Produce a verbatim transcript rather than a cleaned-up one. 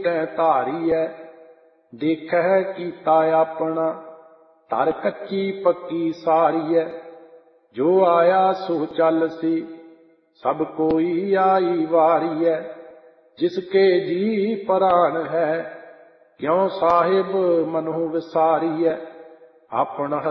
ਤੈਂ ਧਾਰੀਐ। ਦੇਖਹਿ ਕੀਤਾ ਆਪਣਾ ਧਰ ਕੱਚੀ ਪੱਕੀ ਸਾਰੀਐ। ਜੋ ਆਇਆ ਸੋ ਚੱਲਸੀ ਸਭ ਕੋਈ ਆਈ ਵਾਰੀਐ। ਜਿਸਕੇ ਜੀ ਪ੍ਰਾਣ ਹੈ ਕਿਉ ਸਾਹਿਬ ਮਨਹੁ ਵਿਸਾਰੀਐ। ਆਪਣ